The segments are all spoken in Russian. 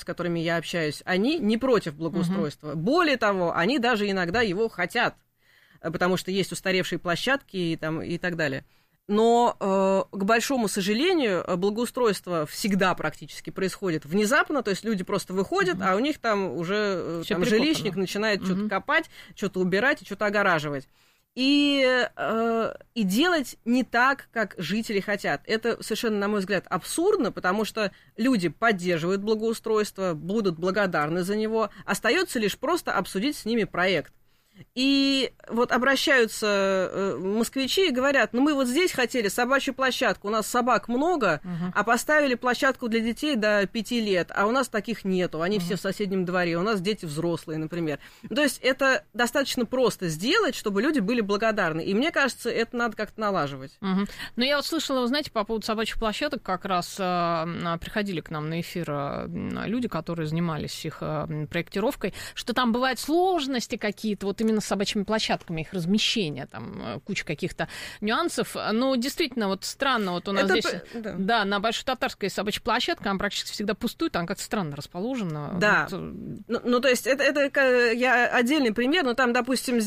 которыми я общаюсь, они не против благоустройства. Более того, они даже иногда его хотят, потому что есть устаревшие площадки и так далее. Но, к большому сожалению, благоустройство всегда практически происходит внезапно, то есть люди просто выходят, а у них там уже жилищник начинает что-то копать, что-то убирать и что-то огораживать. И делать не так, как жители хотят. Это совершенно, на мой взгляд, абсурдно, потому что люди поддерживают благоустройство, будут благодарны за него. Остается лишь просто обсудить с ними проект. И вот обращаются москвичи и говорят, ну мы вот здесь хотели собачью площадку, у нас собак много, а поставили площадку для детей до 5 лет, а у нас таких нету, они все в соседнем дворе, у нас дети взрослые, например. То есть это достаточно просто сделать, чтобы люди были благодарны, и мне кажется, это надо как-то налаживать. Но я вот слышала, вы знаете, по поводу собачьих площадок, как раз приходили к нам на эфир люди, которые занимались их проектировкой, что там бывают сложности какие-то, вот именно с собачьими площадками, их размещение, там куча каких-то нюансов. Но действительно, вот странно, вот у нас здесь, да, на Большой Татарской собачья площадка, она практически всегда пустует, там как-то странно расположена. Да, вот. Ну, то есть это я отдельный пример, но там, допустим,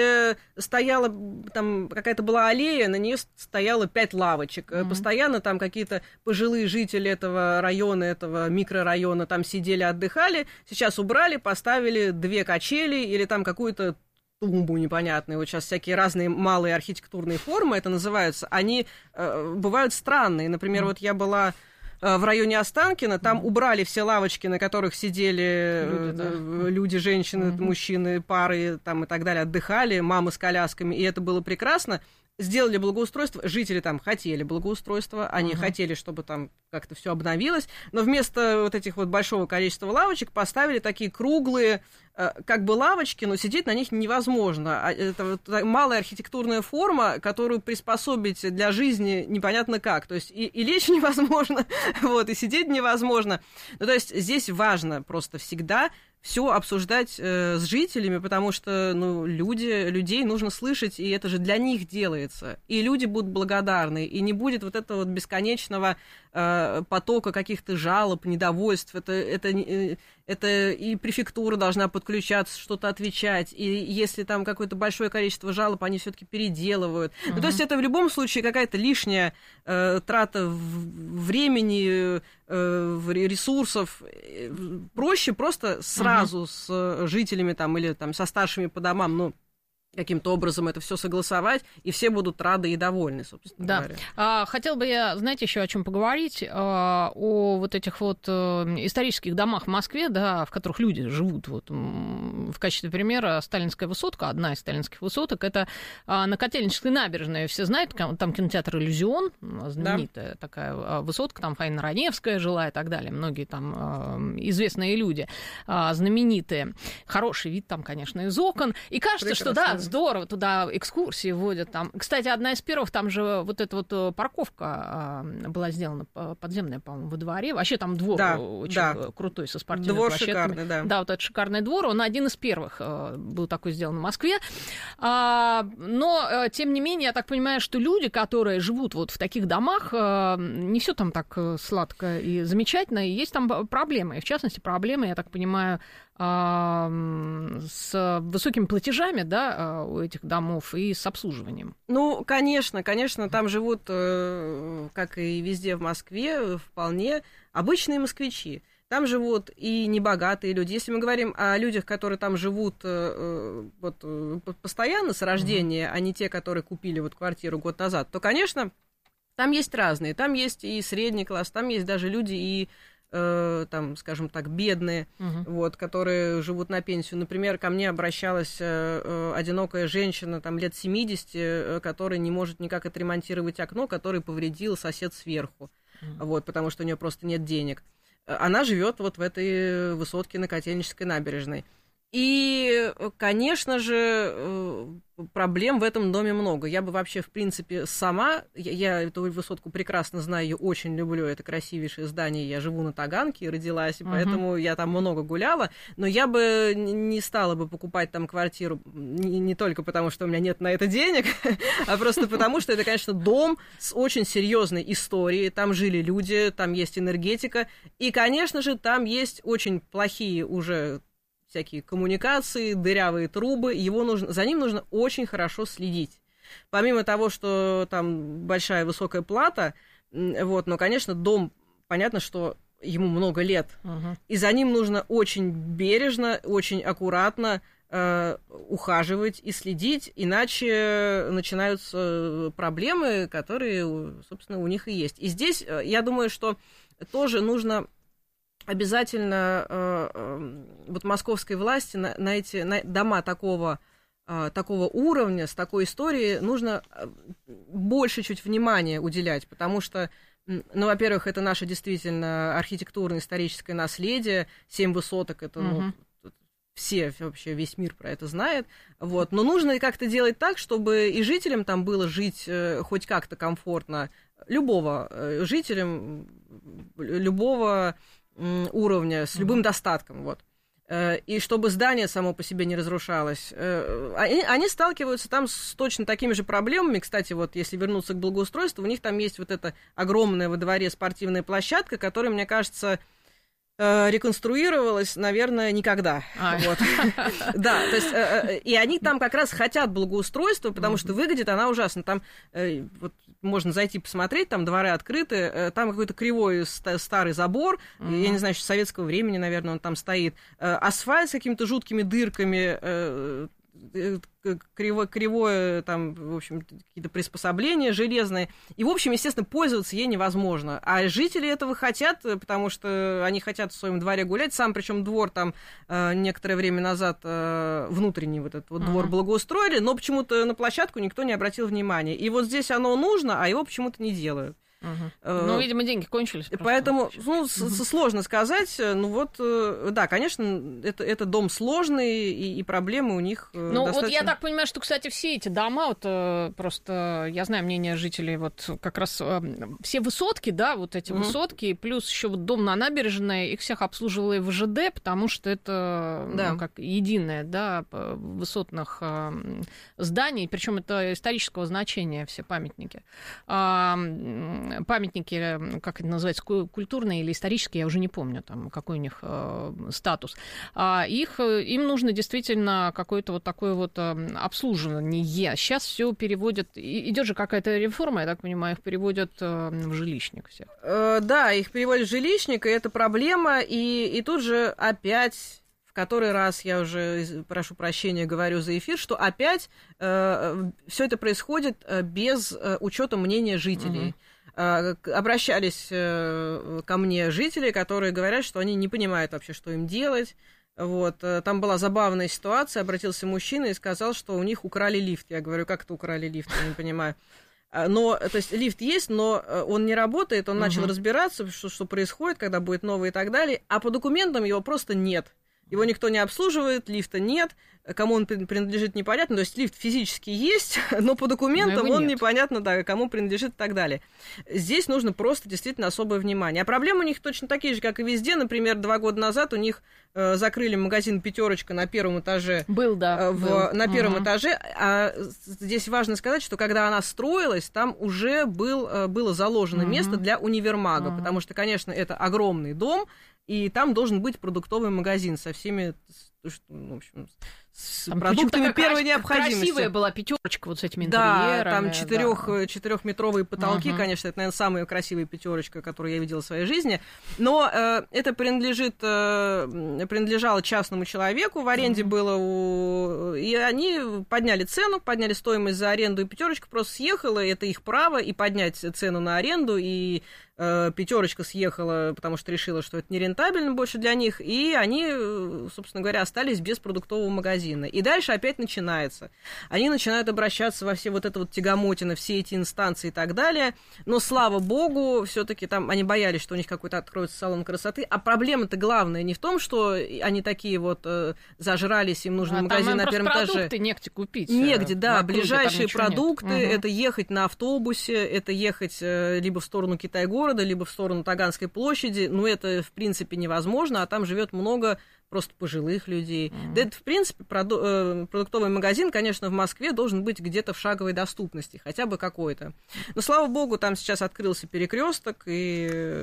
стояла, там какая-то была аллея, на нее стояло 5 лавочек. Постоянно там какие-то пожилые жители этого района, этого микрорайона там сидели, отдыхали. Сейчас убрали, поставили 2 качели или там какую-то тумбу непонятную, вот сейчас всякие разные малые архитектурные формы, это называются, они бывают странные. Например, вот я была в районе Останкино, там убрали все лавочки, на которых сидели люди, женщины, мужчины, пары там, и так далее, отдыхали, мамы с колясками, и это было прекрасно. Сделали благоустройство, жители там хотели благоустройства, они хотели, чтобы там как-то все обновилось, но вместо вот этих вот большого количества лавочек поставили такие круглые, как бы лавочки, но сидеть на них невозможно. Это вот малая архитектурная форма, которую приспособить для жизни непонятно как. То есть и лечь невозможно, вот, и сидеть невозможно. Ну, то есть здесь важно просто всегда все обсуждать с жителями, потому что людей нужно слышать, и это же для них делается. И люди будут благодарны, и не будет вот этого вот бесконечного потока каких-то жалоб, недовольств. Это и префектура должна подключаться, что-то отвечать. И если там какое-то большое количество жалоб, они все-таки переделывают. Ну, то есть это в любом случае какая-то лишняя трата времени, ресурсов. Проще просто сразу с жителями там, или там, со старшими по домам, каким-то образом это все согласовать, и все будут рады и довольны, собственно говоря. Хотела бы я, знаете, еще о чем поговорить, о вот этих вот исторических домах в Москве, да, в которых люди живут. Вот, в качестве примера Сталинская высотка, одна из сталинских высоток, это на Котельнической набережной, все знают, там кинотеатр «Иллюзион», знаменитая такая высотка, там Фаина Раневская жила и так далее, многие там известные люди, знаменитые. Хороший вид там, конечно, из окон, и кажется, что да, здорово, туда экскурсии водят. Там. Кстати, одна из первых, там же вот эта вот парковка была сделана подземная, по-моему, во дворе. Вообще там двор очень крутой, со спортивными площадками. Двор шикарный, да. Да, вот этот шикарный двор, он один из первых был такой сделан в Москве. Но, тем не менее, я так понимаю, что люди, которые живут вот в таких домах, не все там так сладко и замечательно, и есть там проблемы. И, в частности, проблемы, я так понимаю, с высокими платежами, да, у этих домов и с обслуживанием. Ну, конечно, там живут, как и везде в Москве, вполне обычные москвичи. Там живут и небогатые люди. Если мы говорим о людях, которые там живут постоянно с рождения, а не те, которые купили вот квартиру год назад, то, конечно, там есть разные. Там есть и средний класс, там есть даже люди и там, скажем так, бедные, вот, которые живут на пенсию. Например, ко мне обращалась одинокая женщина, там, лет 70, которая не может никак отремонтировать окно, которое повредил сосед сверху, вот, потому что у нее просто нет денег. Она живет вот в этой высотке на Котельнической набережной. И, конечно же, проблем в этом доме много. Я бы вообще, в принципе, сама, я эту высотку прекрасно знаю, ее очень люблю, это красивейшее здание, я живу на Таганке и родилась, и поэтому я там много гуляла, но я бы не стала бы покупать там квартиру не только потому, что у меня нет на это денег, а просто потому, что это, конечно, дом с очень серьезной историей, там жили люди, там есть энергетика, и, конечно же, там есть очень плохие уже всякие коммуникации, дырявые трубы, за ним нужно очень хорошо следить. Помимо того, что там большая высокая плата, но, конечно, дом, понятно, что ему много лет, и за ним нужно очень бережно, очень аккуратно ухаживать и следить, иначе начинаются проблемы, которые, собственно, у них и есть. И здесь, я думаю, что тоже нужно обязательно вот московской власти на эти дома такого уровня, с такой историей, нужно больше чуть внимания уделять, потому что, во-первых, это наше действительно архитектурно-историческое наследие, 7 высоток, это, все, вообще весь мир про это знает, вот, но нужно как-то делать так, чтобы и жителям там было жить хоть как-то комфортно, жителям любого уровня, с любым достатком, вот. И чтобы здание само по себе не разрушалось. Они сталкиваются там с точно такими же проблемами. Кстати, вот если вернуться к благоустройству, у них там есть вот эта огромная во дворе спортивная площадка, которая, мне кажется, реконструировалась, наверное, никогда. Вот. Да, то есть, и они там как раз хотят благоустройства, потому что выглядит она ужасно. Там вот можно зайти посмотреть, там дворы открыты, там какой-то кривой старый забор, я не знаю, еще советского времени, наверное, он там стоит, асфальт с какими-то жуткими дырками, кривое, там, в общем, какие-то приспособления железные. И, в общем, естественно, пользоваться ей невозможно. А жители этого хотят, потому что они хотят в своем дворе гулять. Сам, причем двор там некоторое время назад, внутренний вот этот вот двор благоустроили, но почему-то на площадку никто не обратил внимания. И вот здесь оно нужно, а его почему-то не делают. Ну, видимо, деньги кончились. Поэтому, сложно сказать. Да, конечно, это дом сложный, и проблемы у них достаточно... вот я так понимаю, что, кстати, все эти дома, вот просто я знаю мнение жителей, вот как раз все высотки, да, вот эти высотки, плюс еще вот дом на набережной, их всех обслуживала и ВЖД, потому что это как единое, да, высотных зданий, причем это исторического значения все памятники. Памятники, как это называется, культурные или исторические, я уже не помню, там, какой у них статус. Им нужно действительно какое-то вот такое вот обслуживание. Сейчас все переводят, идет же какая-то реформа, я так понимаю, их переводят в жилищник всех. Да, их переводят в жилищник, и это проблема, и тут же опять... В который раз я уже, прошу прощения, говорю за эфир, что опять все это происходит без учета мнения жителей. Обращались ко мне жители, которые говорят, что они не понимают вообще, что им делать. Вот. Там была забавная ситуация, обратился мужчина и сказал, что у них украли лифт. Я говорю, как это украли лифт, я не понимаю. То есть лифт есть, но он не работает, он начал разбираться, что происходит, когда будет новый и так далее, а по документам его просто нет. Его никто не обслуживает, лифта нет, кому он принадлежит, непонятно. То есть лифт физически есть, но по документам он непонятно, да, кому принадлежит и так далее. Здесь нужно просто действительно особое внимание. А проблемы у них точно такие же, как и везде. Например, 2 года назад у них закрыли магазин «Пятерочка» на первом этаже. Был. На первом этаже. А здесь важно сказать, что когда она строилась, там уже было заложено место для универмага, потому что, конечно, это огромный дом, и там должен быть продуктовый магазин со всеми, в общем, с там продуктами первой необходимости. Красивая была «Пятерочка» вот с этими интерьерами. Да, там 4-метровые потолки, конечно, это, наверное, самая красивая «Пятерочка», которую я видела в своей жизни. Но это принадлежало частному человеку, в аренде было, и они подняли цену, подняли стоимость за аренду, и «Пятерочка» просто съехала, это их право, и поднять цену на аренду, и «Пятерочка» съехала, потому что решила, что это нерентабельно больше для них, и они, собственно говоря, остались без продуктового магазина. магазины. И дальше опять начинается. Они начинают обращаться во все вот это вот тягомотины, все эти инстанции и так далее. Но, слава богу, все-таки там они боялись, что у них какой-то откроется салон красоты. А проблема-то главная не в том, что они такие вот зажрались, им нужен магазин на первом этаже. Продукты негде купить. Негде, да. Ближайшие продукты, это ехать на автобусе, это ехать либо в сторону Китай-города, либо в сторону Таганской площади. Ну, это, в принципе, невозможно, а там живет много просто пожилых людей. Да это, в принципе, продуктовый магазин, конечно, в Москве должен быть где-то в шаговой доступности, хотя бы какой-то. Но, слава богу, там сейчас открылся перекресток, и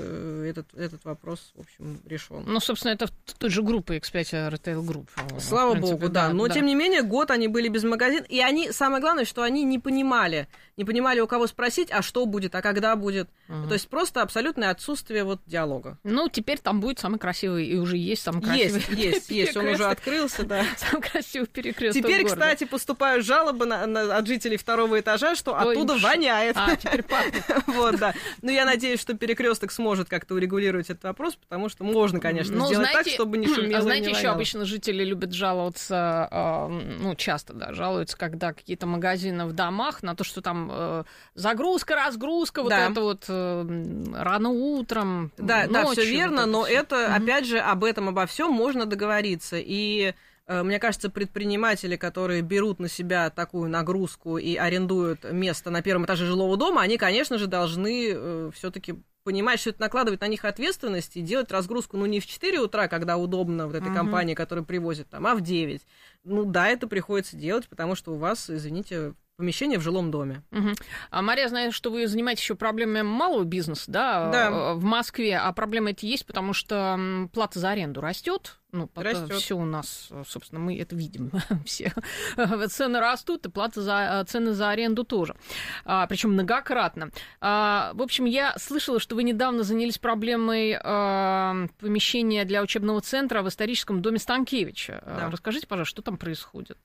этот вопрос, в общем, решен. Ну, собственно, это той же группы X5 Retail Group. Слава богу, да. Но, тем не менее, год они были без магазина, и они, самое главное, что они не понимали, у кого спросить, а что будет, а когда будет. То есть просто абсолютное отсутствие вот диалога. Ну, теперь там будет самый красивый, и уже есть самый красивый. Есть, он уже открылся, да. Самый красивый перекресток. Теперь, кстати, поступают жалобы от жителей второго этажа, что оттуда воняет. Теперь пахнет. Вот, да. Но я надеюсь, что перекресток сможет как-то урегулировать этот вопрос, потому что можно, конечно, сделать так, чтобы не шумело. Знаете, еще обычно жители любят жаловаться, часто, да, жалуются, когда какие-то магазины в домах на то, что там загрузка, разгрузка, вот это вот рано утром, да, все верно, но это, опять же, обо всем можно договориться. И мне кажется, предприниматели, которые берут на себя такую нагрузку и арендуют место на первом этаже жилого дома, они, конечно же, должны все-таки понимать, что это накладывает на них ответственность и делать разгрузку, не в 4 утра, когда удобно вот этой компании, которая привозит там, а в 9. Да, это приходится делать, потому что у вас, извините, помещение в жилом доме. А Мария, знаю, что вы занимаетесь еще проблемами малого бизнеса, да, в Москве, а проблема эти есть, потому что плата за аренду растет. Растет. Все у нас, собственно, мы это видим все. Цены растут, и цены за аренду тоже. Причем многократно. В общем, я слышала, что вы недавно занялись проблемой помещения для учебного центра в историческом доме Станкевича. Да. Расскажите, пожалуйста, что там происходит?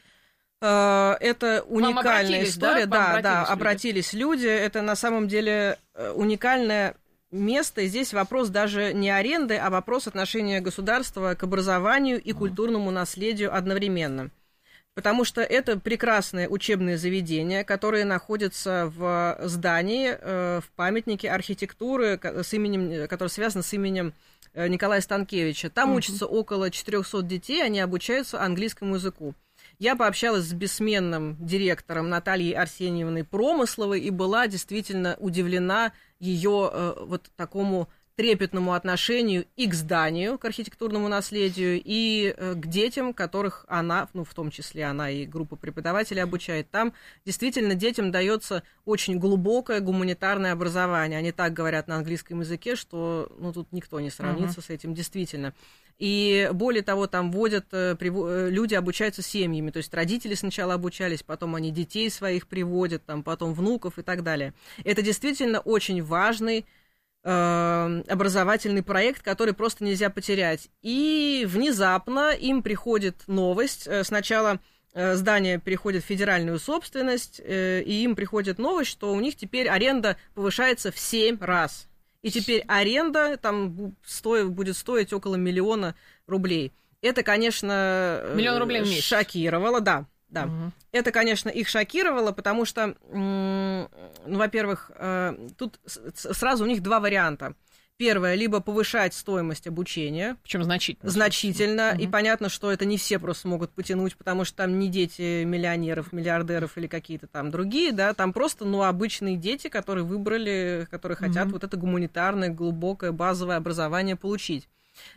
Это уникальная история. Обратились люди. Это на самом деле уникальное место. И здесь вопрос даже не аренды, а вопрос отношения государства к образованию и культурному наследию одновременно. Потому что это прекрасное учебное заведение, которое находится в здании, в памятнике архитектуры, который связан с именем Николая Станкевича. Там учатся около 400 детей, они обучаются английскому языку. Я пообщалась с бессменным директором Натальей Арсеньевной Промысловой и была действительно удивлена ее вот такому трепетному отношению и к зданию, к архитектурному наследию, и к детям, которых она, в том числе она и группа преподавателей обучает. Там действительно детям дается очень глубокое гуманитарное образование. Они так говорят на английском языке, что тут никто не сравнится с этим, действительно. И более того, там люди обучаются семьями, то есть родители сначала обучались, потом они детей своих приводят, потом внуков и так далее. Это действительно очень важный образовательный проект, который просто нельзя потерять. И внезапно им приходит новость. Сначала здание переходит в федеральную собственность, и им приходит новость, что у них теперь аренда повышается в 7 раз. И теперь аренда там будет стоить около 1 000 000 рублей. Это, конечно, 1 000 000 рублей в месяц. Шокировало, да. Это, конечно, их шокировало, потому что, во-первых, тут сразу у них 2 варианта. Первое, либо повышать стоимость обучения. Причем значительно. Значительно. И понятно, что это не все просто смогут потянуть, потому что там не дети миллионеров, миллиардеров или какие-то там другие, да, там просто, обычные дети, которые выбрали, которые хотят вот это гуманитарное, глубокое, базовое образование получить.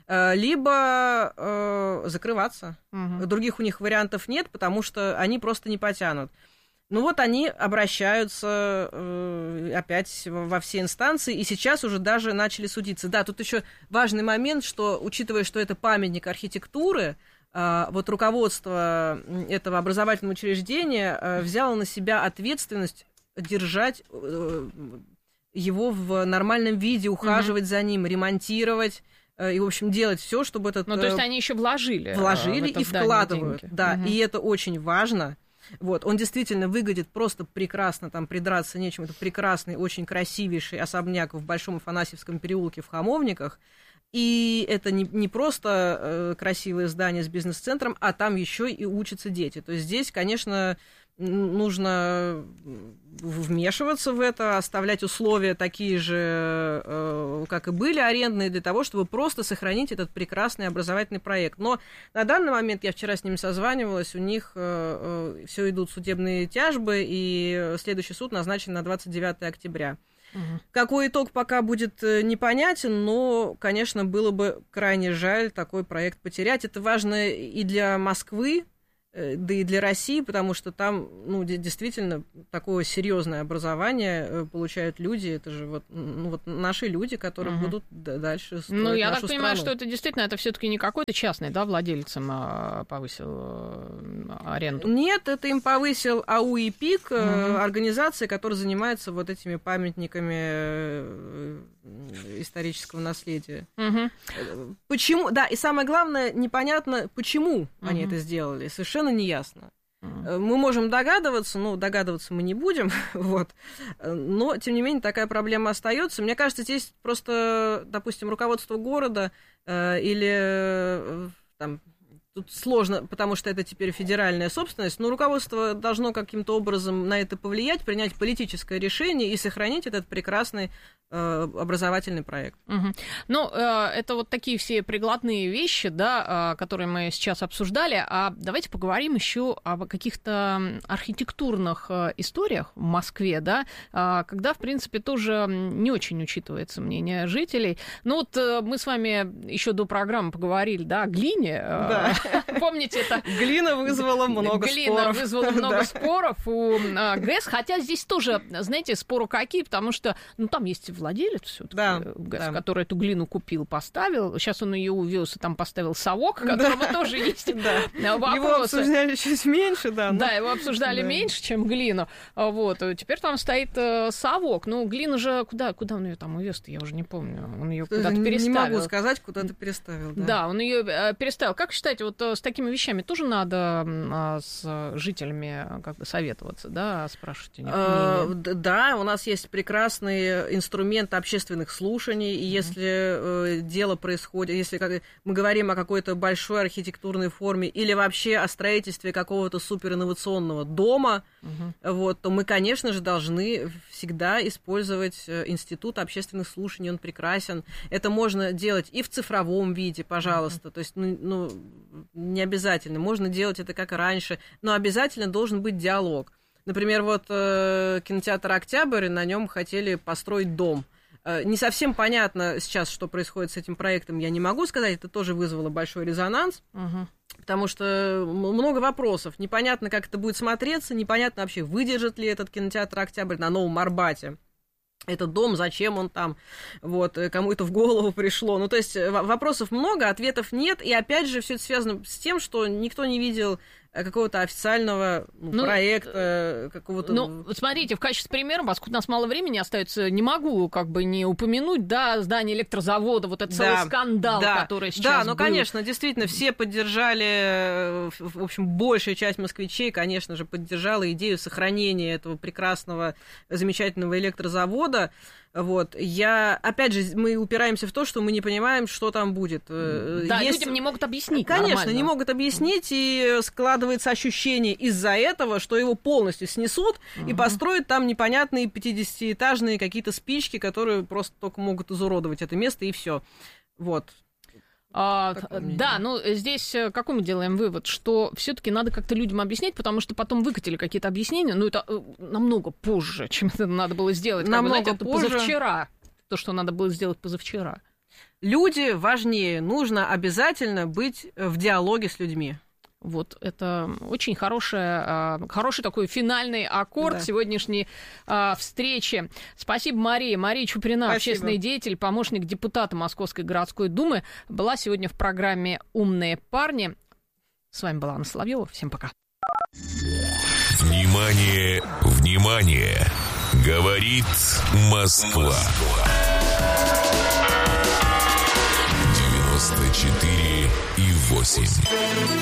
Либо закрываться. Других у них вариантов нет, потому что они просто не потянут. Они обращаются опять во все инстанции, и сейчас уже даже начали судиться. Да, тут еще важный момент, что, учитывая, что это памятник архитектуры, руководство этого образовательного учреждения взяло на себя ответственность держать его в нормальном виде, ухаживать за ним, ремонтировать. И, в общем, делать все, чтобы этот... то есть они еще вложили и вкладывают. Деньги. Да, и это очень важно. Он действительно выглядит просто прекрасно, там придраться нечем. Это прекрасный, очень красивейший особняк в Большом Афанасьевском переулке в Хамовниках. И это не просто красивое здание с бизнес-центром, а там еще и учатся дети. То есть здесь, конечно, нужно вмешиваться в это, оставлять условия такие же, как и были, арендные, для того, чтобы просто сохранить этот прекрасный образовательный проект. Но на данный момент, я вчера с ними созванивалась, у них все идут судебные тяжбы, и следующий суд назначен на 29 октября. Какой итог пока будет непонятен, но, конечно, было бы крайне жаль такой проект потерять. Это важно и для Москвы, да и для России, потому что там, действительно такое серьезное образование получают люди. Это же вот наши люди, которые будут дальше строить нашу страну. Я так понимаю, что это действительно, это все-таки не какой-то частный, да, владелец повысил аренду? Нет, это им повысил АУ и ПИК, организация, которая занимается вот этими памятниками исторического наследия. Почему? Да, и самое главное, непонятно, почему они это сделали. Совершенно неясно. Мы можем догадываться, но догадываться мы не будем, вот. Но, тем не менее, такая проблема остается. Мне кажется, здесь просто, допустим, руководство города или там, тут сложно, потому что это теперь федеральная собственность, но руководство должно каким-то образом на это повлиять, принять политическое решение и сохранить этот прекрасный образовательный проект. Это вот такие все прикладные вещи, да, которые мы сейчас обсуждали. А давайте поговорим еще об каких-то архитектурных историях в Москве, да, когда, в принципе, тоже не очень учитывается мнение жителей. Мы с вами еще до программы поговорили, да, о глине. Да. Помните это? Глина вызвала много споров. Глина вызвала много споров у ГЭС, хотя здесь тоже, знаете, споры какие, потому что, там есть владелец всё-таки, ГЭС, который эту глину купил, поставил. Сейчас он ее увез и там поставил совок, которому тоже есть вопросы. Его обсуждали чуть меньше, да. Да, его обсуждали меньше, чем глину. Вот. Теперь там стоит совок. Глина же куда он ее там увез-то, я уже не помню. Он ее куда-то переставил. Не могу сказать, куда-то переставил. Да, он ее переставил. Как считаете, вот с такими вещами тоже надо с жителями как бы советоваться, да, спрашивать у них мнение? Да, у нас есть прекрасный инструмент общественных слушаний, и если дело происходит, если мы говорим о какой-то большой архитектурной форме или вообще о строительстве какого-то суперинновационного дома, то мы, конечно же, должны всегда использовать институт общественных слушаний, он прекрасен. Это можно делать и в цифровом виде, пожалуйста, то есть, не обязательно, можно делать это как и раньше, но обязательно должен быть диалог. Например, кинотеатр «Октябрь», на нем хотели построить дом. Не совсем понятно сейчас, что происходит с этим проектом, я не могу сказать, это тоже вызвало большой резонанс, потому что много вопросов. Непонятно, как это будет смотреться, непонятно вообще, выдержит ли этот кинотеатр «Октябрь» на Новом Арбате. Этот дом, зачем он там, кому это в голову пришло. То есть вопросов много, ответов нет, и опять же все это связано с тем, что никто не видел какого-то официального проекта, какого-то... Смотрите, в качестве примера, поскольку у нас мало времени остается, не могу не упомянуть, да, здание электрозавода, это целый скандал, который сейчас был. Конечно, действительно, все поддержали, в общем, большая часть москвичей, конечно же, поддержала идею сохранения этого прекрасного, замечательного электрозавода. Опять же, мы упираемся в то, что мы не понимаем, что там будет. Да, людям не могут объяснить. Конечно, нормально. Не могут объяснить, и складывается ощущение из-за этого, что его полностью снесут и построят там непонятные 50-этажные какие-то спички, которые просто только могут изуродовать это место, и все. Здесь какой мы делаем вывод, что все-таки надо как-то людям объяснять, потому что потом выкатили какие-то объяснения, это намного позже, чем это надо было сделать. Намного позже. Позавчера. То, что надо было сделать позавчера. Люди важнее. Нужно обязательно быть в диалоге с людьми. Это очень хороший такой финальный аккорд сегодняшней встречи. Спасибо, Мария. Мария Чуприна, общественный деятель, помощник депутата Московской городской думы, была сегодня в программе «Умные парни». С вами была Анна Соловьева. Всем пока. Внимание, внимание! Говорит Москва. 94,8.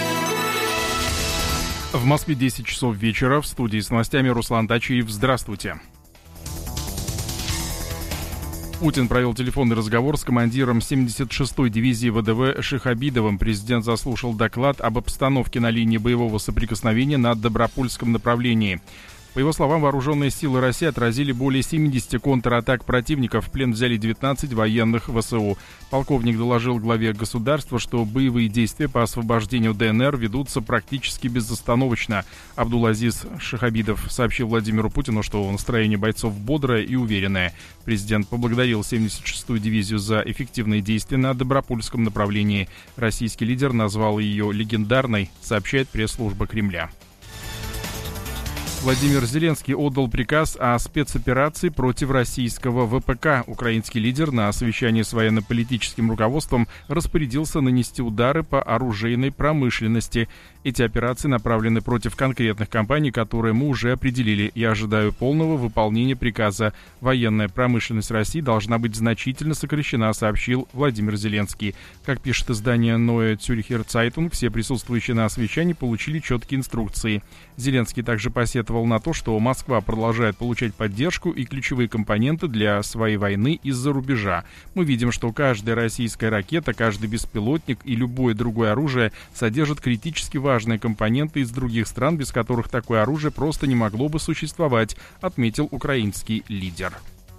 В Москве 10 часов вечера. В студии с новостями Руслан Дачиев. Здравствуйте. Путин провел телефонный разговор с командиром 76-й дивизии ВДВ Шихабидовым. Президент заслушал доклад об обстановке на линии боевого соприкосновения на Добропольском направлении. По его словам, вооруженные силы России отразили более 70 контратак противника, в плен взяли 19 военных ВСУ. Полковник доложил главе государства, что боевые действия по освобождению ДНР ведутся практически безостановочно. Абдулазиз Шихабидов сообщил Владимиру Путину, что настроение бойцов бодрое и уверенное. Президент поблагодарил 76-ю дивизию за эффективные действия на Добропольском направлении. Российский лидер назвал ее легендарной, сообщает пресс-служба Кремля. Владимир Зеленский отдал приказ о спецоперации против российского ВПК. Украинский лидер на совещании с военно-политическим руководством распорядился нанести удары по оружейной промышленности. Эти операции направлены против конкретных компаний, которые мы уже определили. Я ожидаю полного выполнения приказа. Военная промышленность России должна быть значительно сокращена, сообщил Владимир Зеленский. Как пишет издание Neue Zürcher Zeitung, все присутствующие на совещании получили четкие инструкции. Зеленский также посетовал на то, что Москва продолжает получать поддержку и ключевые компоненты для своей войны из-за рубежа. Мы видим, что каждая российская ракета, каждый беспилотник и любое другое оружие содержат критически важные компоненты из других стран, без которых такое оружие просто не могло бы существовать, отметил украинский лидер.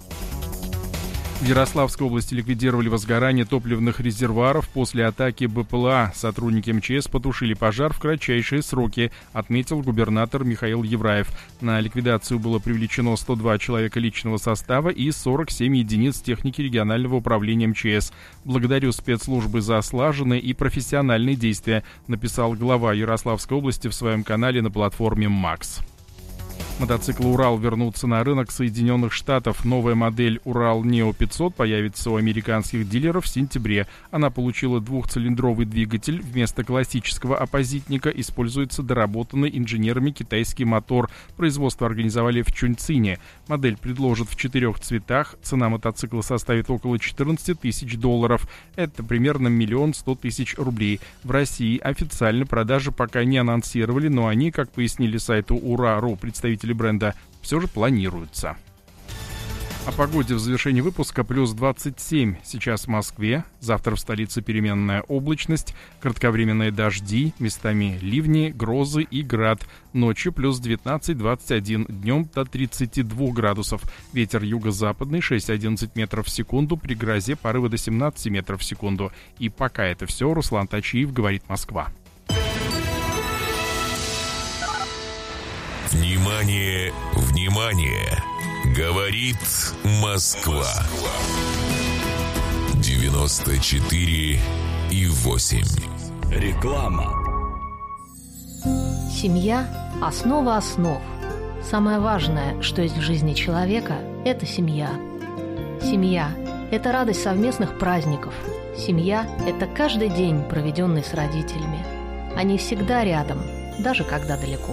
В Ярославской области ликвидировали возгорание топливных резервуаров после атаки БПЛА. Сотрудники МЧС потушили пожар в кратчайшие сроки, отметил губернатор Михаил Евраев. На ликвидацию было привлечено 102 человека личного состава и 47 единиц техники регионального управления МЧС. «Благодарю спецслужбы за слаженные и профессиональные действия», написал глава Ярославской области в своем канале на платформе «Макс». Мотоциклы «Урал» вернутся на рынок Соединенных Штатов. Новая модель «Урал Нео 500» появится у американских дилеров в сентябре. Она получила двухцилиндровый двигатель. Вместо классического оппозитника используется доработанный инженерами китайский мотор. Производство организовали в Чуньцине. Модель предложат в 4 цветах. Цена мотоцикла составит около $14 тысяч. Это примерно 1 100 000 рублей. В России официально продажи пока не анонсировали, но они, как пояснили сайту Ура.ру представители бренда, все же планируются. О погоде в завершении выпуска. Плюс 27 сейчас в Москве. Завтра в столице переменная облачность, кратковременные дожди, местами ливни, грозы и град. Ночью плюс 19-21, днем до 32 градусов. Ветер юго-западный 6-11 метров в секунду, при грозе порывы до 17 метров в секунду. И пока это все. Руслан Тачиев, говорит Москва. Внимание, внимание! Говорит Москва. 94,8. Реклама. Семья – основа основ. Самое важное, что есть в жизни человека – это семья. Семья – это радость совместных праздников. Семья – это каждый день, проведенный с родителями. Они всегда рядом, даже когда далеко.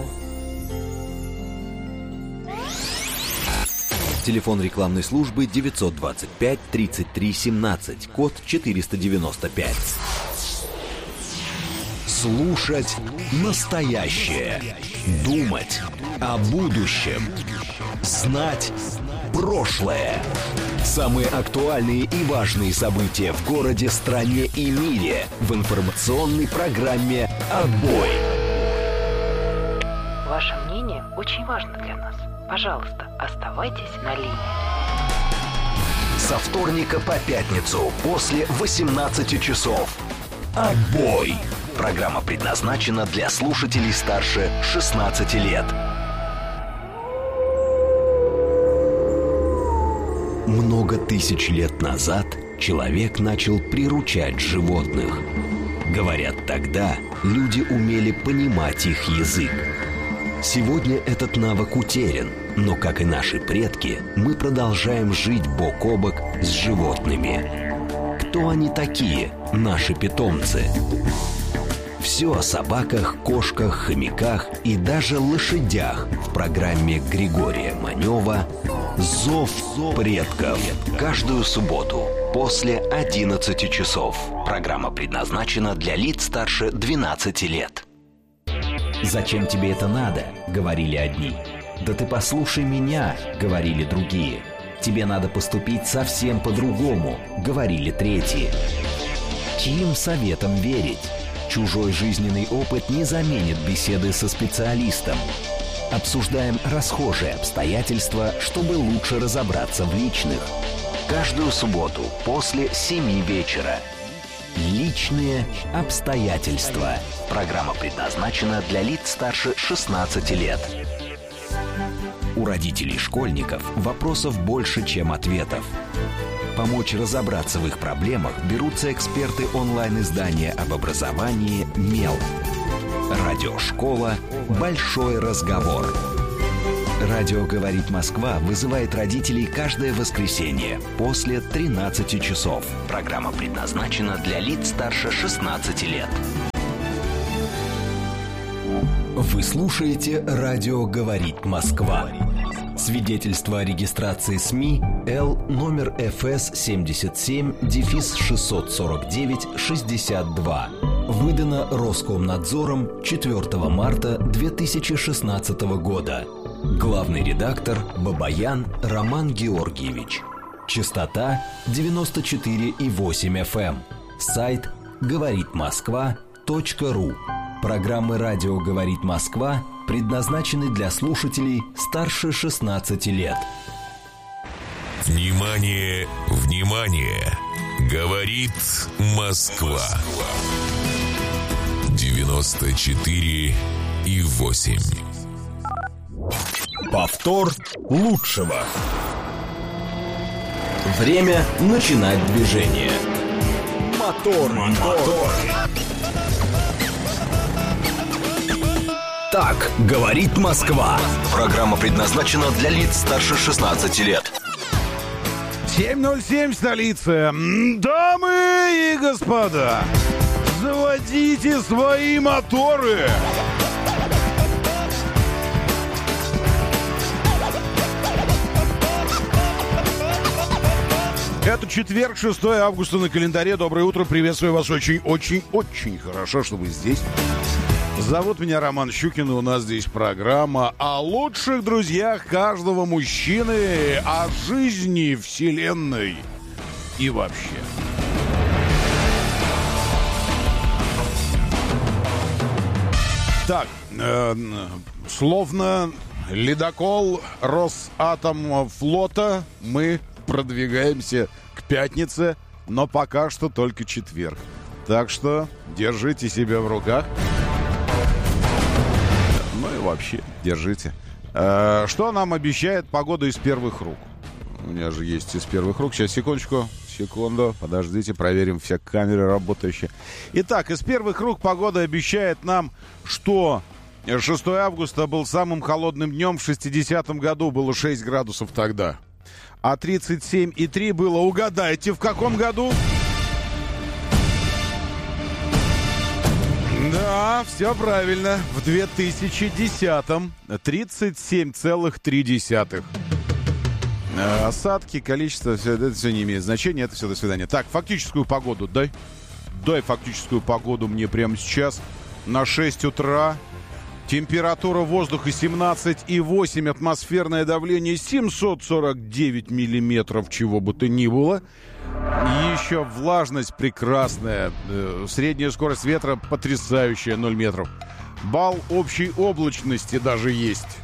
Телефон рекламной службы 925 33 17, код 495. Слушать настоящее. Думать о будущем. Знать прошлое. Самые актуальные и важные события в городе, стране и мире в информационной программе «Отбой». Ваше мнение очень важно для нас. Пожалуйста, оставайтесь на линии. Со вторника по пятницу после 18 часов. «Отбой». Программа предназначена для слушателей старше 16 лет. Много тысяч лет назад человек начал приручать животных. Говорят, тогда люди умели понимать их язык. Сегодня этот навык утерян, но, как и наши предки, мы продолжаем жить бок о бок с животными. Кто они такие, наши питомцы? Все о собаках, кошках, хомяках и даже лошадях в программе Григория Манева «Зов предков». Каждую субботу после 11 часов. Программа предназначена для лиц старше 12 лет. «Зачем тебе это надо?» — говорили одни. «Да ты послушай меня», — говорили другие. Тебе надо поступить совсем по-другому, говорили третьи. Чьим советам верить? Чужой жизненный опыт не заменит беседы со специалистом. Обсуждаем расхожие обстоятельства, чтобы лучше разобраться в личных. Каждую субботу после 7 вечера. Личные обстоятельства. Программа предназначена для лиц старше 16 лет. У родителей школьников вопросов больше, чем ответов. Помочь разобраться в их проблемах берутся эксперты онлайн-издания об образовании «Мел». Радиошкола «Большой разговор». Радио «Говорит Москва» вызывает родителей каждое воскресенье после 13 часов. Программа предназначена для лиц старше 16 лет. Вы слушаете «Радио «Говорит Москва». Свидетельство о регистрации СМИ Л номер ФС 77-649-62. Выдано Роскомнадзором 4 марта 2016 года. Главный редактор Бабаян Роман Георгиевич. Частота 94,8 FM. Сайт говоритмосква.ру. Программы «Радио говорит Москва» предназначены для слушателей старше 16 лет. Внимание, внимание! Говорит Москва. 94,8. Повтор лучшего. Время начинать движение. Мотор. Так говорит Москва. Программа предназначена для лиц старше 16 лет. 7:07 столица. Дамы и господа, заводите свои моторы. Это четверг, 6 августа на календаре. Доброе утро, приветствую вас очень-очень-очень хорошо, что вы здесь. Зовут меня Роман Щукин, и у нас здесь программа о лучших друзьях каждого мужчины, о жизни, вселенной и вообще. Так, словно ледокол Росатомфлота мы продвигаемся к пятнице, но пока что только четверг. Так что держите себя в руках. Ну и вообще, держите. Что нам обещает погода из первых рук? У меня же есть из первых рук. Сейчас, секунду, подождите, проверим все камеры работающие. Итак, из первых рук погода обещает нам, что 6 августа был самым холодным днем в 60-м году. Было 6 градусов тогда. А 37,3 было, угадайте, в каком году? Да, все правильно. В 2010-м 37,3. Осадки, количество, это все не имеет значения, это все до свидания. Так, фактическую погоду дай. Дай фактическую погоду мне прямо сейчас. На 6 утра. Температура воздуха 17,8, атмосферное давление 749 миллиметров, чего бы то ни было. Еще влажность прекрасная, средняя скорость ветра потрясающая, 0 метров. Балл общей облачности даже есть.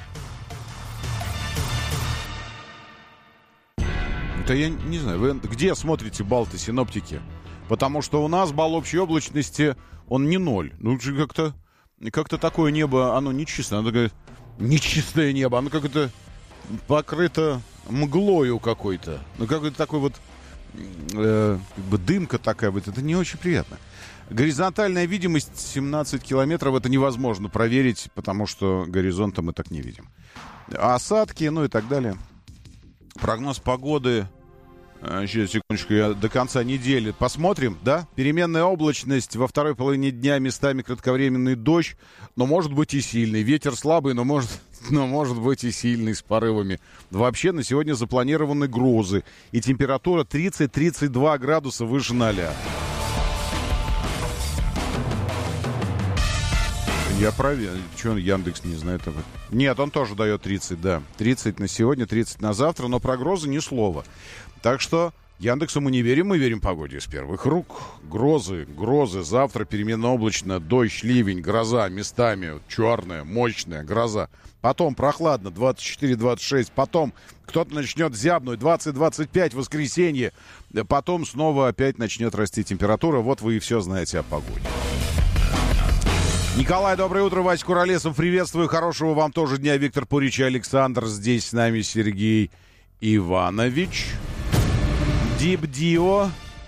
Это я не знаю, вы где смотрите балл-то, синоптики? Потому что у нас балл общей облачности, он не 0. Ну, как-то такое небо, оно нечистое. Оно такое нечистое небо, оно как-то покрыто мглою какой-то. Ну, какой-то такой вот как бы дымка такая вот. Это не очень приятно. Горизонтальная видимость 17 километров. Это невозможно проверить, потому что горизонта мы так не видим. Осадки, ну и так далее. Прогноз погоды. Сейчас, секундочку, я до конца недели посмотрим, да? Переменная облачность, во второй половине дня местами кратковременный дождь, но может быть и сильный. Ветер слабый, но может быть и сильный, с порывами. Вообще на сегодня запланированы грозы. И температура 30-32 градуса выше 0. Я проверю. Чего Яндекс не знает об этом? Нет, он тоже дает 30, да. 30 на сегодня, 30 на завтра, но прогнозы ни слова. Так что Яндексу мы не верим погоде из первых рук. Грозы. Завтра переменно-облачно, дождь, ливень, гроза местами. Черная, мощная гроза. Потом прохладно, 24-26. Потом кто-то начнет зябнуть, 20-25 в воскресенье. Потом снова опять начнет расти температура. Вот вы и все знаете о погоде. Николай, доброе утро. Вася Куролесов, приветствую. Хорошего вам тоже дня. Виктор Пурич и Александр. Здесь с нами Сергей Иванович. Дип-Дио.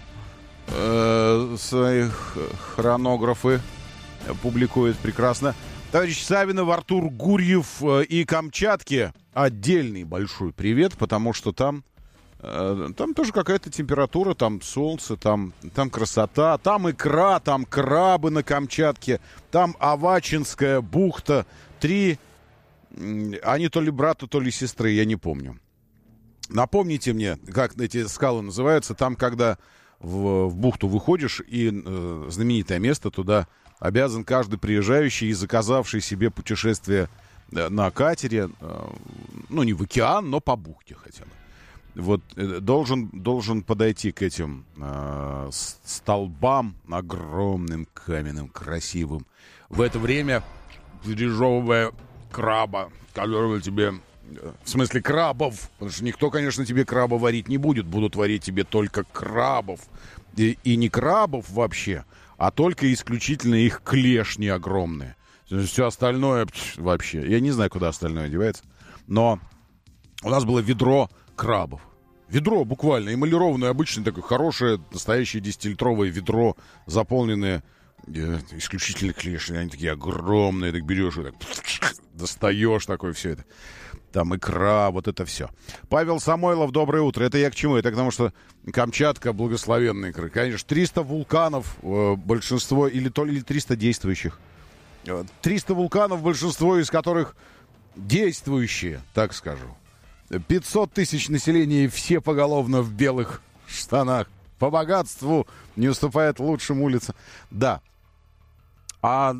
Своих хронографы публикует прекрасно. Товарищ Савинов, Артур Гурьев и Камчатке отдельный большой привет, потому что там тоже какая-то температура, там солнце, там красота, там икра, там крабы на Камчатке, там Авачинская бухта. 3, они то ли брата, то ли сестры, я не помню. Напомните мне, как эти скалы называются, там, когда в бухту выходишь, и знаменитое место, туда обязан каждый приезжающий и заказавший себе путешествие на катере, ну, не в океан, но по бухте хотя бы. Вот должен подойти к этим столбам огромным, каменным, красивым. В это время пережевывая краба, которого тебе... В смысле крабов, потому что никто, конечно, тебе краба варить не будет. Будут варить тебе только крабов. И не крабов вообще, а только исключительно их клешни огромные. Все остальное вообще... Я не знаю, куда остальное девается. Но у нас было ведро крабов. Ведро буквально, эмалированное, обычное такое хорошее, настоящее 10-литровое ведро, заполненное исключительно клешни. Они такие огромные, так берешь и так достаешь такое все это. Там икра, вот это все. Павел Самойлов, доброе утро. Это я к чему? Это к тому, что Камчатка благословенная икра. Конечно, 300 вулканов, большинство, или 300 действующих. 300 вулканов, большинство из которых действующие, так скажу. 500 тысяч населения, и все поголовно в белых штанах. По богатству не уступает лучшим улицам. Да. Как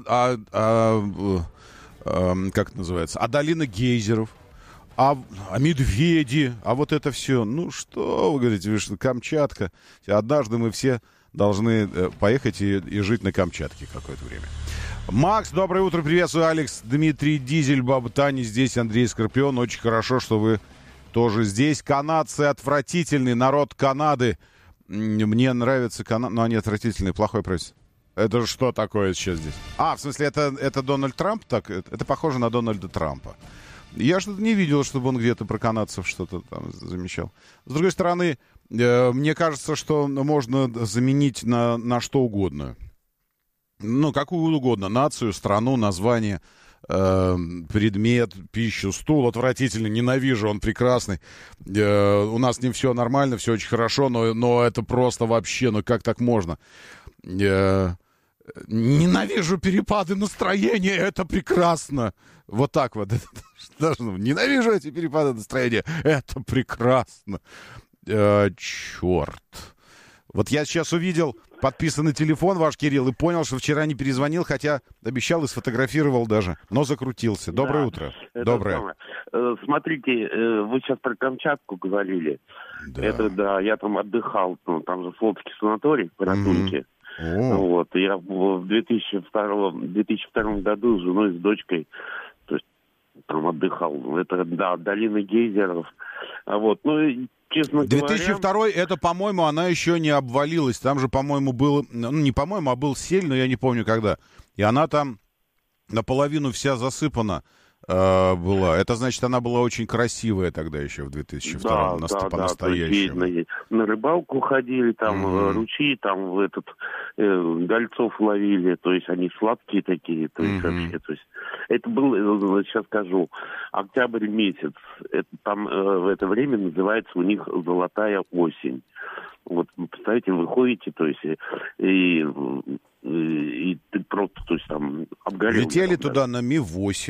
это называется? А долина гейзеров? А медведи? А вот это все? Ну, что вы говорите, Камчатка. Однажды мы все должны поехать и жить на Камчатке какое-то время. Макс, доброе утро, приветствую, Алекс, Дмитрий Дизель, Баба Таня здесь, Андрей Скорпион. Очень хорошо, что вы тоже здесь. Канадцы отвратительный, народ Канады. Мне нравится Канада, но они отвратительные, плохое правительство. Это что такое сейчас здесь? В смысле, это Дональд Трамп? Так, это похоже на Дональда Трампа. Я что-то не видел, чтобы он где-то про канадцев что-то там замечал. С другой стороны, мне кажется, что можно заменить на что угодно. Ну, какую угодно. Нацию, страну, название, предмет, пищу, стул. Отвратительно, ненавижу, он прекрасный. У нас не все нормально, все очень хорошо, но это просто вообще, ну как так можно? Ненавижу перепады настроения, это прекрасно. Вот так вот. Ненавижу эти перепады настроения, это прекрасно. Черт. Вот я сейчас увидел подписанный телефон ваш, Кирилл, и понял, что вчера не перезвонил, хотя обещал и сфотографировал даже, но закрутился. Доброе утро. Доброе. Смотрите, вы сейчас про Камчатку говорили. Да. Это, да, я там отдыхал, там же Флотский санаторий в Ратуньке. Вот, я в 2002 году с женой, с дочкой, то есть, там отдыхал. Это, да, долина гейзеров. Вот, ну, честно 2002 говоря... это, по-моему, она еще не обвалилась. Там же, по-моему, был, ну, не по-моему, а был сель, но я не помню когда. И она там наполовину вся засыпана была. Это значит, она была очень красивая тогда еще в 2002 по-настоящему. На рыбалку ходили, там ручьи, там гольцов ловили, то есть они сладкие такие, то есть вообще, то есть это был, сейчас скажу, октябрь месяц. Это там в это время называется у них золотая осень. Вот, представляете, вы ходите, то есть, и ты просто, то есть, там, обгорел. Летели туда на Ми-8,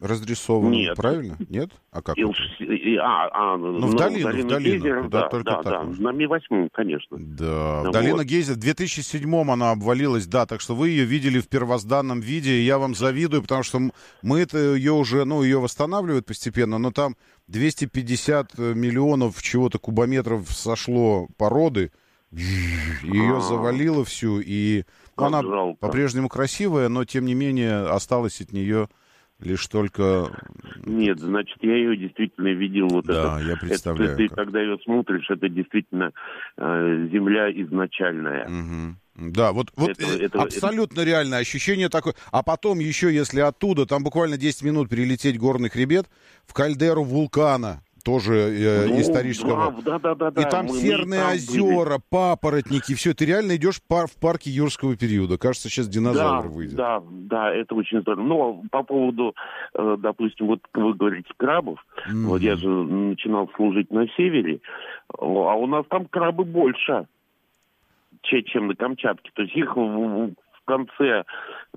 разрисовано, Нет. правильно? Нет? А как? Ну, в долину, да, только так. На Ми-8, конечно. Да, Вот. долина Гейзер, в 2007-м она обвалилась, да, так что вы ее видели в первозданном виде, и я вам завидую, потому что мы-то ее уже, ее восстанавливают постепенно, но там 250 миллионов чего-то кубометров сошло породы, ее завалило всю, и она жалко. по-прежнему красивая, но тем не менее осталось от нее лишь только... Нет, значит, я ее действительно видел. Вот да, это, я представляю. Ты когда ее смотришь, это действительно земля изначальная. Угу. Да, вот абсолютно реальное ощущение такое. А потом еще, если оттуда, там буквально 10 минут перелететь горный хребет в кальдеру вулкана, тоже исторического. Да. И там серные озера, папоротники, все. Ты реально идешь в парке юрского периода. Кажется, сейчас динозавр выйдет. Да, это очень здорово. Но по поводу, допустим, вот вы говорите крабов, вот я же начинал служить на севере, а у нас там крабы больше, чем на Камчатке. То есть их в конце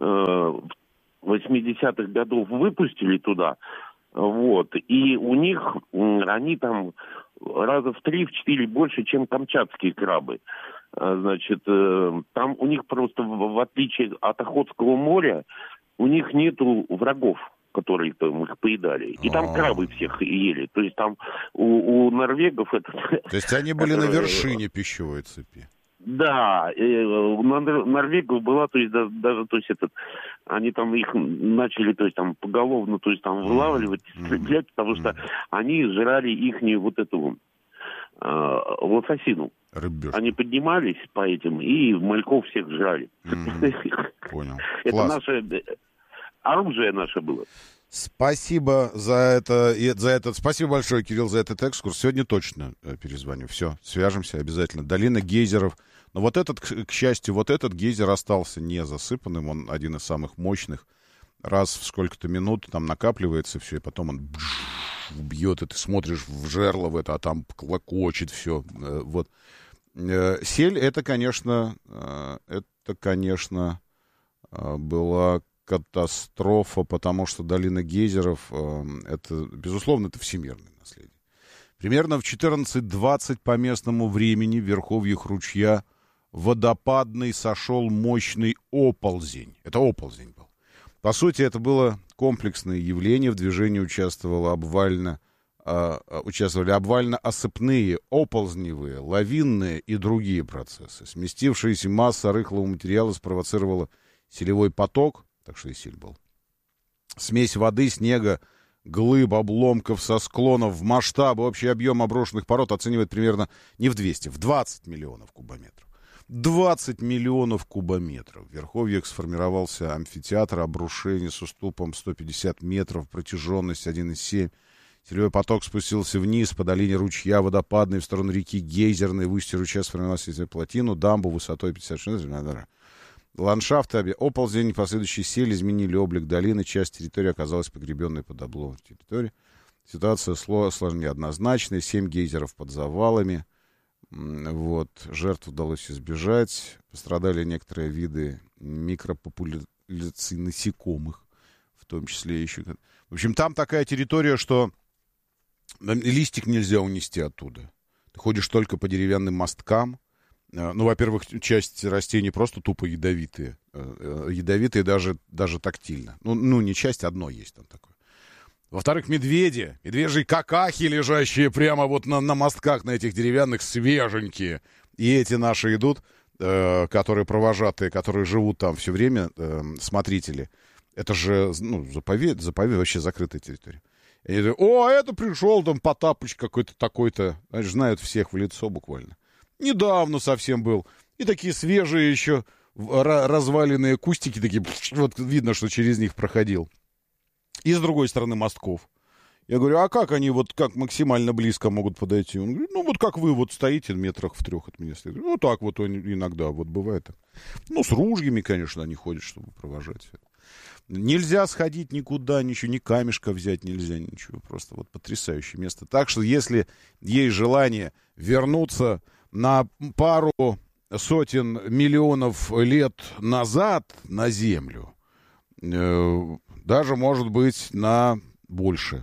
80-х годов выпустили туда. Вот. И у них, они там раза в 3-4 больше, чем камчатские крабы. Значит, там у них просто, в отличие от Охотского моря, у них нету врагов, которые там их поедали. И там крабы всех ели. То есть там у норвегов это... То есть они были на вершине пищевой цепи. Да, у норвегов была, то есть даже, то есть они там их начали, то есть там поголовно, то есть там вылавливать, стрелять, потому что они жрали ихнюю вот эту лососину. Рыбёшку. Они поднимались по этим и мальков всех жрали. Понял. Это наше оружие наше было. Спасибо за это. Спасибо большое, Кирилл, за этот экскурс. Сегодня точно перезвоню. Все, свяжемся обязательно. Долина гейзеров. Но вот этот, к счастью, вот этот гейзер остался не засыпанным. Он один из самых мощных. Раз в сколько-то минут там накапливается все, и потом он бьет, и ты смотришь в жерло в это, а там клокочет все. Вот. Сель, это, конечно, была катастрофа, потому что долина гейзеров, это, безусловно, это всемирное наследие. Примерно в 14:20 по местному времени в верховьях ручья водопадный сошел мощный оползень. Это оползень был. По сути, это было комплексное явление. В движении участвовали обвально-осыпные, оползневые, лавинные и другие процессы. Сместившаяся масса рыхлого материала спровоцировала селевой поток, так что и сель был. Смесь воды, снега, глыб, обломков со склонов в масштабы. Общий объем обрушенных пород оценивает примерно не в 200, в 20 миллионов кубометров. 20 миллионов кубометров. В верховьях сформировался амфитеатр обрушений с уступом 150 метров, протяженность 1,7. Селевой поток спустился вниз по долине ручья водопадной в сторону реки Гейзерной. В устье ручья сформировался плотину, дамбу высотой 56 метров. Ландшафты, оползень, последующий сель изменили облик долины. Часть территории оказалась погребенной под обломком территории. Ситуация сложнее однозначная. 7 гейзеров под завалами. Вот. Жертв удалось избежать. Пострадали некоторые виды микропопуляций насекомых. В том числе еще... В общем, там такая территория, что листик нельзя унести оттуда. Ты ходишь только по деревянным мосткам. Ну, во-первых, часть растений просто тупо ядовитые. Ядовитые даже тактильно. Ну, не часть, одно есть там такое. Во-вторых, медвежьи какахи, лежащие прямо вот на мостках, на этих деревянных, свеженькие. И эти наши идут, которые провожатые, которые живут там все время, смотрители. Это же, заповедь, вообще закрытая территория. И они говорят, это пришел там Потапыч какой-то такой-то. Знаешь, знают всех в лицо буквально. Недавно совсем был. И такие свежие еще разваленные кустики, такие, вот видно, что через них проходил. И с другой стороны мостков. Я говорю, а как они вот как максимально близко могут подойти? Он говорит, вот как вы вот стоите метрах в 3 от меня. Стоите. Ну, так вот иногда вот бывает. Ну, с ружьями, конечно, они ходят, чтобы провожать. Нельзя сходить никуда, ничего, ни камешка взять нельзя, ничего. Просто вот потрясающее место. Так что, если есть желание вернуться на пару сотен миллионов лет назад на Землю, Даже, может быть, на больше.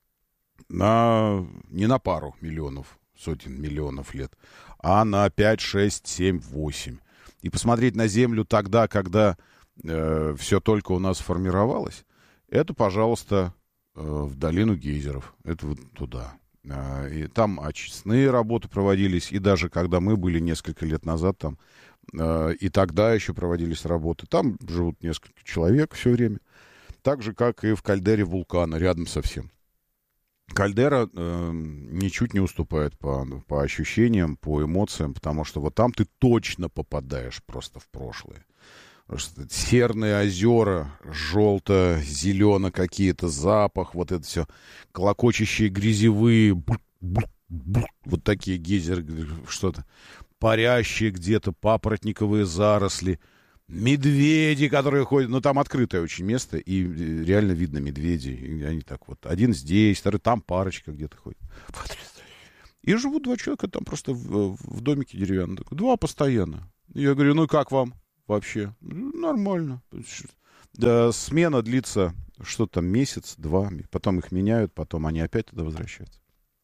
Не на пару миллионов, сотен миллионов лет, а на 5, 6, 7, 8. И посмотреть на Землю тогда, когда все только у нас формировалось, это, пожалуйста, в долину гейзеров. Это вот туда. И там очистные работы проводились, и даже когда мы были несколько лет назад там, и тогда еще проводились работы. Там живут несколько человек все время. Так же, как и в кальдере вулкана, рядом совсем. Кальдера ничуть не уступает по ощущениям, по эмоциям, потому что вот там ты точно попадаешь просто в прошлое. Серные озера, желто-зелено какие-то, запах, вот это все, клокочущие грязевые, вот такие гейзеры, что-то, парящие где-то, папоротниковые заросли, медведи, которые ходят, ну там открытое очень место, и реально видно медведей, и они так вот, один здесь, второй там, парочка где-то ходит. И живут два человека там просто в домике деревянном, 2 постоянно. Я говорю, ну как вам? Вообще, нормально. Да, смена длится, что там, месяц-два, потом их меняют, потом они опять туда возвращаются.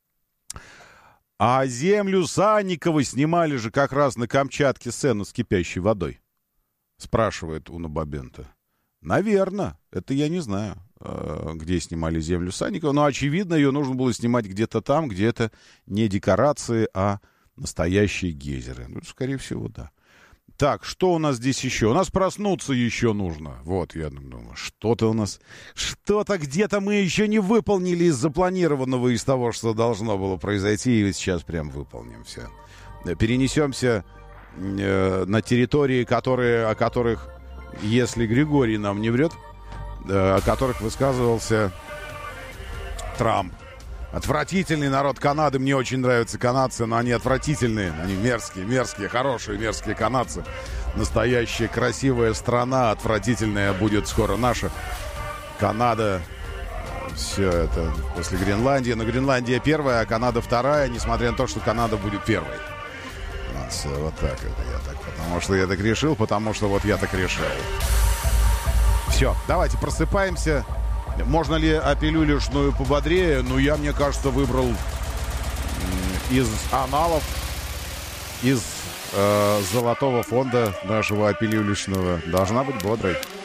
А землю Санниковой снимали же как раз на Камчатке сцену с кипящей водой, спрашивает Уна Бабента. Наверное, это я не знаю, где снимали землю Санниковой, но, очевидно, ее нужно было снимать где-то там, где это не декорации, а настоящие гейзеры. Ну, скорее всего, да. Так, что у нас здесь еще? У нас проснуться еще нужно. Вот, я думаю, что-то у нас... Что-то где-то мы еще не выполнили из запланированного, из того, что должно было произойти, и сейчас прям выполним все. Перенесемся на территории, о которых, если Григорий нам не врет, о которых высказывался Трамп. Отвратительный народ Канады. Мне очень нравятся канадцы, но они отвратительные. Они мерзкие, хорошие мерзкие канадцы. Настоящая красивая страна. Отвратительная будет скоро наша Канада. Все это после Гренландии. Но Гренландия первая, а Канада вторая, несмотря на то, что Канада будет первой. Вот так это я так. Потому что я так решил, потому что вот я так решил. Все, давайте просыпаемся. Можно ли апелюлишную пободрее? Ну, я, мне кажется, выбрал из аналов, из золотого фонда нашего апелюлишного. Должна быть бодрой.